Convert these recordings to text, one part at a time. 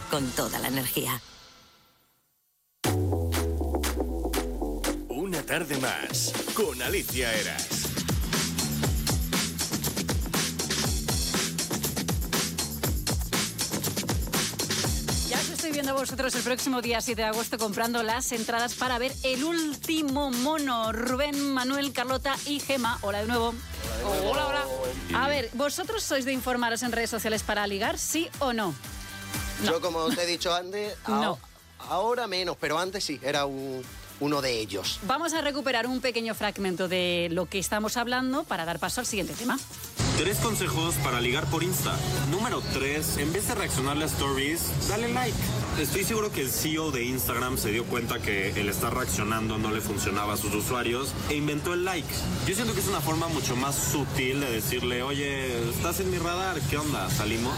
con toda la energía. Una tarde más con Alicia Eras. Estoy viendo a vosotros el próximo día 7 de agosto comprando las entradas para ver El Último Mono. Rubén, Manuel, Carlota y Gema. Hola de nuevo. Hola, hola. A ver, ¿vosotros sois de informaros en redes sociales para ligar, sí o no? No. Yo, como te he dicho antes, no. Ahora menos, pero antes sí, era uno de ellos. Vamos a recuperar un pequeño fragmento de lo que estamos hablando para dar paso al siguiente tema. 3 consejos para ligar por Insta. Número 3, en vez de reaccionarle a stories, dale like. Estoy seguro que el CEO de Instagram se dio cuenta que el estar reaccionando no le funcionaba a sus usuarios e inventó el like. Yo siento que es una forma mucho más sutil de decirle, oye, estás en mi radar, ¿qué onda? ¿Salimos?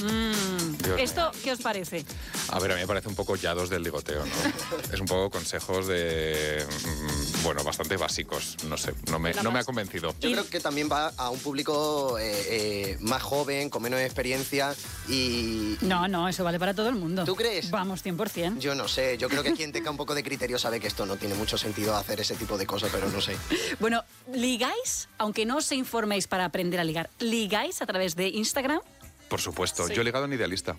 ¿Esto qué os parece? A ver, a mí me parece un poco yados del ligoteo, ¿no? Es un poco consejos de... bueno, bastante básicos, no sé, no me ha convencido. Yo creo que también va a un público más joven, con menos experiencia y... No, eso vale para todo el mundo. ¿Tú crees? Vamos, 100%. Yo no sé, yo creo que quien tenga un poco de criterio sabe que esto no tiene mucho sentido hacer ese tipo de cosas, pero no sé. Bueno, ¿ligáis? Aunque no os informéis para aprender a ligar, ¿ligáis a través de Instagram? Por supuesto, sí. Yo he ligado en Idealista.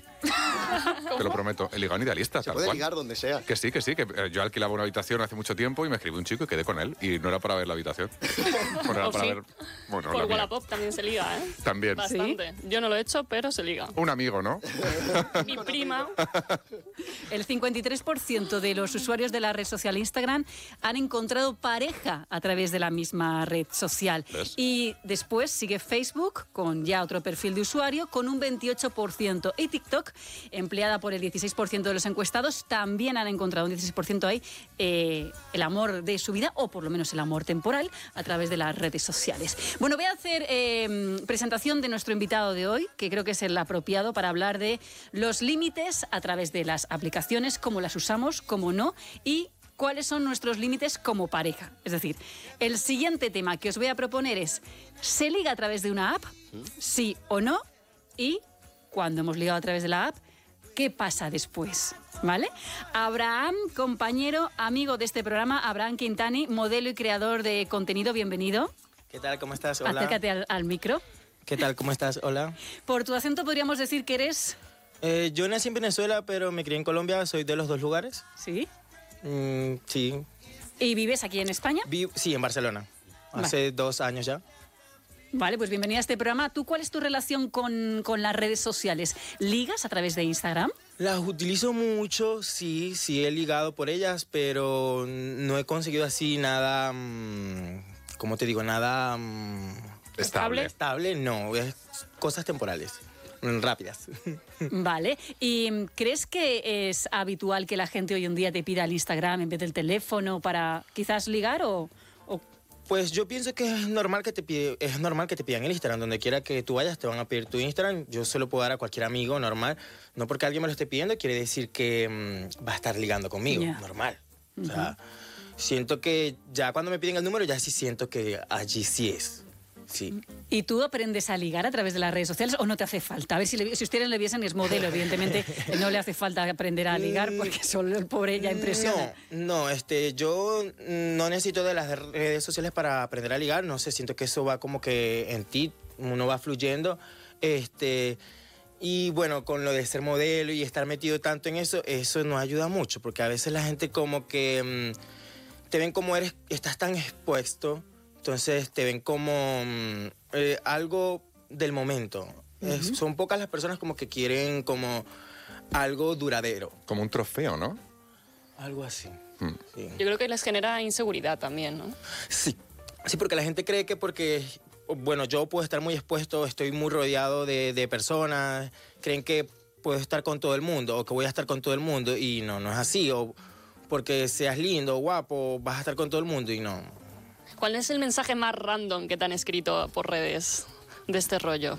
Te lo prometo, he ligado en Idealista. Se puede ligar donde sea. Que sí, que yo alquilaba una habitación hace mucho tiempo y me escribió un chico y quedé con él. Y no era para ver la habitación. Bueno, era para ver... Bueno, por Wallapop también se liga, ¿eh? También. Bastante. ¿Sí? Yo no lo he hecho, pero se liga. Un amigo, ¿no? Mi prima. El 53% de los usuarios de la red social Instagram han encontrado pareja a través de la misma red social. ¿Ves? Y después sigue Facebook, con ya otro perfil de usuario, con un 28%. Y TikTok, empleada por el 16% de los encuestados, también han encontrado un 16% ahí el amor de su vida, o por lo menos el amor temporal, a través de las redes sociales. Bueno, voy a hacer presentación de nuestro invitado de hoy, que creo que es el apropiado para hablar de los límites a través de las aplicaciones, cómo las usamos, cómo no, y cuáles son nuestros límites como pareja. Es decir, el siguiente tema que os voy a proponer es: ¿se liga a través de una app? ¿Sí o no? Y cuando hemos ligado a través de la app, ¿qué pasa después? ¿Vale? Abraham, compañero, amigo de este programa, Abraham Quintani, modelo y creador de contenido, bienvenido. ¿Qué tal? ¿Cómo estás? Hola. Acércate al micro. ¿Qué tal? ¿Cómo estás? Hola. Por tu acento podríamos decir que eres... yo nací en Venezuela, pero me crié en Colombia, soy de los dos lugares. ¿Sí? Sí. ¿Y vives aquí en España? Sí, en Barcelona. Hace 2 años ya. Vale, pues bienvenida a este programa. ¿Tú cuál es tu relación con las redes sociales? ¿Ligas a través de Instagram? Las utilizo mucho, sí he ligado por ellas, pero no he conseguido así nada, ¿cómo te digo? Nada... Estable. Estable, no, es cosas temporales, rápidas. Vale, ¿y crees que es habitual que la gente hoy en día te pida el Instagram en vez del teléfono para quizás ligar o...? Pues yo pienso que es normal que te pidan el Instagram. Donde quiera que tú vayas te van a pedir tu Instagram. Yo se lo puedo dar a cualquier amigo, normal. No porque alguien me lo esté pidiendo quiere decir que va a estar ligando conmigo, normal. O sea, siento que ya cuando me piden el número ya sí siento que allí sí es. Sí. ¿Y tú aprendes a ligar a través de las redes sociales o no te hace falta? A ver, si ustedes le viesen, es modelo, evidentemente no le hace falta aprender a ligar porque solo el pobre ya impresiona. No, yo no necesito de las redes sociales para aprender a ligar, no sé, siento que eso va como que en ti, uno va fluyendo. Y bueno, con lo de ser modelo y estar metido tanto en eso nos ayuda mucho, porque a veces la gente como que te ven como estás tan expuesto. Entonces te ven como algo del momento. Son pocas las personas como que quieren como algo duradero. Como un trofeo, ¿no? Algo así. Sí. Yo creo que les genera inseguridad también, ¿no? Sí, porque la gente cree que porque, bueno, yo puedo estar muy expuesto, estoy muy rodeado de personas, creen que puedo estar con todo el mundo o que voy a estar con todo el mundo y no es así. O porque seas lindo, guapo, vas a estar con todo el mundo y no. ¿Cuál es el mensaje más random que te han escrito por redes de este rollo?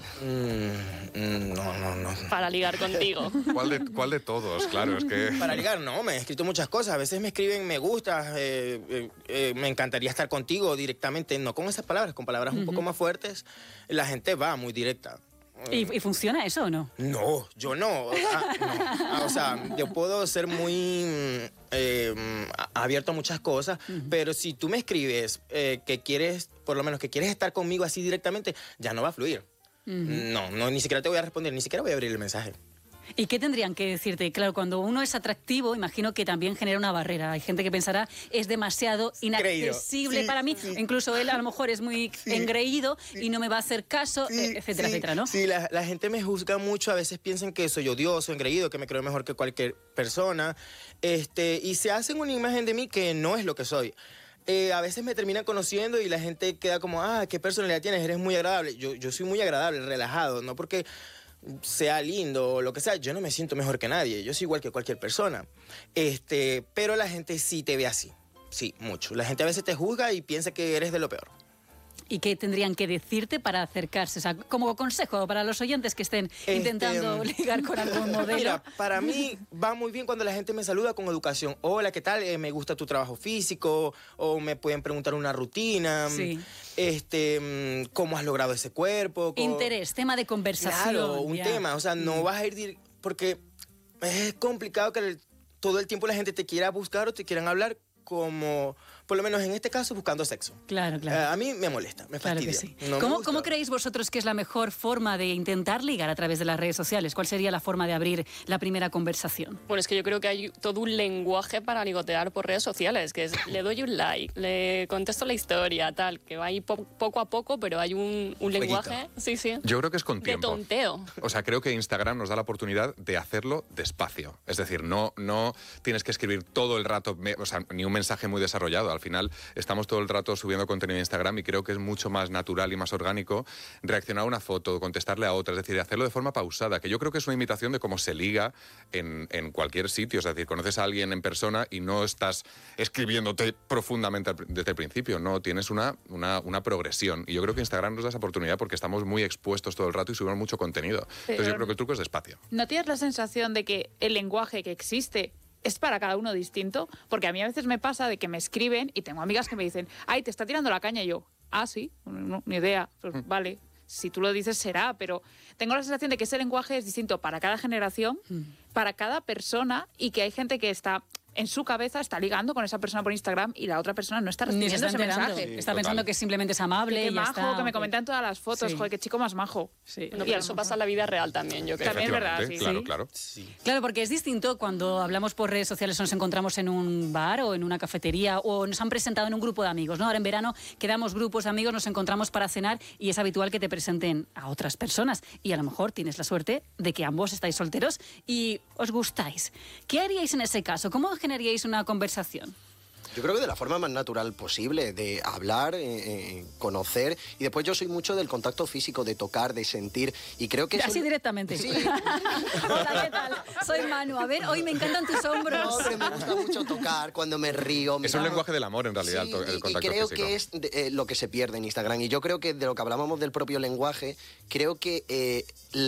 No. Para ligar contigo. ¿Cuál de todos? Claro, es que... Para ligar, no, me han escrito muchas cosas. A veces me escriben, me gusta, me encantaría estar contigo directamente. No con esas palabras, con palabras un poco más fuertes. La gente va muy directa. ¿Y funciona eso o no? No, yo no. O sea, yo puedo ser muy abierto a muchas cosas, pero si tú me escribes que quieres, por lo menos que quieres estar conmigo así directamente, ya no va a fluir. No, ni siquiera te voy a responder, ni siquiera voy a abrir el mensaje. ¿Y qué tendrían que decirte? Claro, cuando uno es atractivo, imagino que también genera una barrera. Hay gente que pensará, es demasiado inaccesible para mí. Incluso él a lo mejor es muy engreído y no me va a hacer caso, etcétera, etcétera, ¿no? Sí, la gente me juzga mucho. A veces piensan que soy odioso, engreído, que me creo mejor que cualquier persona. Y se hacen una imagen de mí que no es lo que soy. A veces me terminan conociendo y la gente queda como, ¿qué personalidad tienes? Eres muy agradable. Yo soy muy agradable, relajado, no porque sea lindo o lo que sea, yo no me siento mejor que nadie, yo soy igual que cualquier persona. Pero la gente sí te ve así, sí, mucho. La gente a veces te juzga y piensa que eres de lo peor. ¿Y qué tendrían que decirte para acercarse? O sea, como consejo para los oyentes que estén intentando ligar con algún modelo. Mira, para mí va muy bien cuando la gente me saluda con educación. Hola, ¿qué tal? Me gusta tu trabajo físico. O me pueden preguntar una rutina. Sí. ¿Cómo has logrado ese cuerpo? Interés, tema de conversación. Claro, un tema. O sea, no vas a ir... Porque es complicado que todo el tiempo la gente te quiera buscar o te quieran hablar como... Por lo menos en este caso, buscando sexo. Claro, claro. A mí me molesta, me fastidia. Claro que sí. ¿Cómo creéis vosotros que es la mejor forma de intentar ligar a través de las redes sociales? ¿Cuál sería la forma de abrir la primera conversación? Bueno, es que yo creo que hay todo un lenguaje para ligotear por redes sociales, que es le doy un like, le contesto la historia, tal, que va ahí poco a poco, pero hay un lenguaje... Sí. Yo creo que es con tiempo. De tonteo. O sea, creo que Instagram nos da la oportunidad de hacerlo despacio. Es decir, no tienes que escribir todo el rato, o sea, ni un mensaje muy desarrollado. Al final estamos todo el rato subiendo contenido en Instagram y creo que es mucho más natural y más orgánico reaccionar a una foto, contestarle a otra, es decir, hacerlo de forma pausada, que yo creo que es una imitación de cómo se liga en cualquier sitio. Es decir, conoces a alguien en persona y no estás escribiéndote profundamente desde el principio, no, tienes una progresión. Y yo creo que Instagram nos da esa oportunidad porque estamos muy expuestos todo el rato y subimos mucho contenido. Entonces yo creo que el truco es despacio. ¿No tienes la sensación de que el lenguaje que existe es para cada uno distinto? Porque a mí a veces me pasa de que me escriben y tengo amigas que me dicen, ay, te está tirando la caña, y yo, sí, no, ni idea, pues vale, si tú lo dices será, pero tengo la sensación de que ese lenguaje es distinto para cada generación, para cada persona, y que hay gente que está... en su cabeza está ligando con esa persona por Instagram y la otra persona no está recibiendo ese mensaje. Sí, está pensando que simplemente es amable. Que majo, está, que me comentan todas las fotos. Sí. Joder, qué chico más majo. Sí. No, pero eso pasa en la vida real también, yo creo. También es verdad, sí. Claro. Sí. Claro, porque es distinto cuando hablamos por redes sociales o nos encontramos en un bar o en una cafetería o nos han presentado en un grupo de amigos, ¿no? Ahora en verano quedamos grupos de amigos, nos encontramos para cenar y es habitual que te presenten a otras personas y a lo mejor tienes la suerte de que ambos estáis solteros y os gustáis. ¿Qué haríais en ese caso? ¿Cómo generaríais una conversación? Yo creo que de la forma más natural posible, de hablar, conocer, y después yo soy mucho del contacto físico, de tocar, de sentir, y creo que... Así directamente. Sí. Hola, ¿qué tal? Soy Manu. A ver, hoy me encantan tus hombros. No, pero me gusta mucho tocar, cuando me río. Es un lenguaje del amor, en realidad, sí, el contacto y creo físico. que es lo que se pierde en Instagram, y yo creo que de lo que hablábamos del propio lenguaje, creo que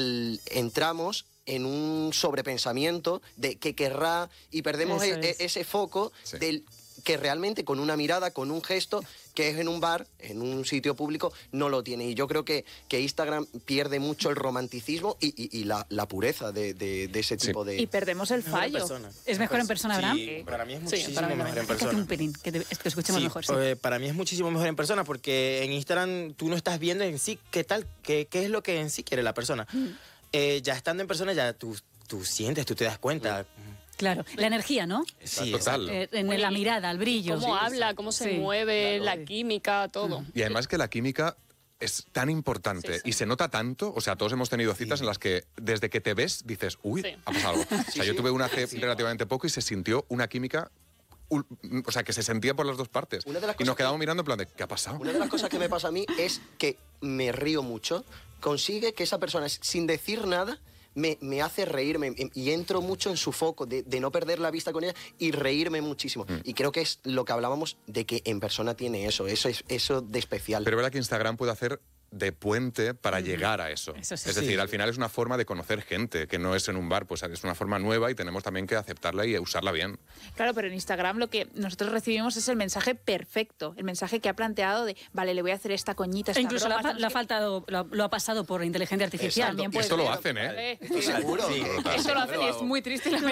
entramos en un sobrepensamiento de qué querrá y perdemos ese foco del que realmente con una mirada, con un gesto, que es en un bar, en un sitio público, no lo tiene. Y yo creo que Instagram pierde mucho el romanticismo y la pureza de ese tipo de... Y perdemos el fallo. ¿Es mejor en persona, Abraham? Sí, para mí es muchísimo para mí mejor en Acércate persona. un pelín, que te escuchemos mejor. Sí. Para mí es muchísimo mejor en persona porque en Instagram tú no estás viendo en sí qué tal, qué es lo que en sí quiere la persona. Ya estando en persona ya tú sientes, tú te das cuenta. Claro, la energía, ¿no? Sí, total. En la mirada, el brillo. Cómo habla, cómo se mueve, la química, todo. Y además que la química es tan importante y se nota tanto, o sea, todos hemos tenido citas en las que desde que te ves dices, uy, ha pasado algo. O sea, yo tuve una hace relativamente poco y se sintió una química, o sea, que se sentía por las dos partes. Y nos quedamos mirando en plan de, ¿qué ha pasado? Una de las cosas que me pasa a mí es que me río mucho, consigue que esa persona, sin decir nada, me hace reírme y entro mucho en su foco de no perder la vista con ella y reírme muchísimo. Y creo que es lo que hablábamos de que en persona tiene eso de especial. Pero es verdad que Instagram puede hacer de puente para llegar a eso. Eso sí. Es decir, al final es una forma de conocer gente, que no es en un bar, pues es una forma nueva y tenemos también que aceptarla y usarla bien. Claro, pero en Instagram lo que nosotros recibimos es el mensaje perfecto, el mensaje que ha planteado de, vale, le voy a hacer esta coñita, esta Incluso broma, no sé qué. lo ha pasado por inteligencia artificial. Exacto. Y esto lo hacen, ¿eh? Seguro. Esto lo hacen y es muy triste y lamentable.